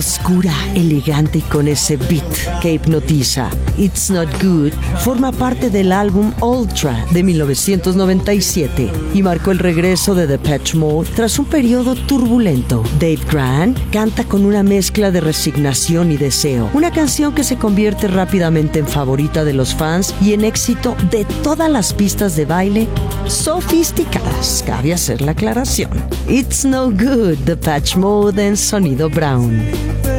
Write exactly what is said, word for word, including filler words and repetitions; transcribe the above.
oscura, elegante y con ese beat que hipnotiza. It's Not Good forma parte del álbum Ultra de mil novecientos noventa y siete y marcó el regreso de Depeche Mode tras un periodo turbulento. Dave Grant canta con una mezcla de resignación y deseo, una canción que se convierte rápidamente en favorita de los fans y en éxito de todas las pistas de baile sofisticadas. Cabe hacer la aclaración. It's No Good, Depeche Mode en Sonido Brown.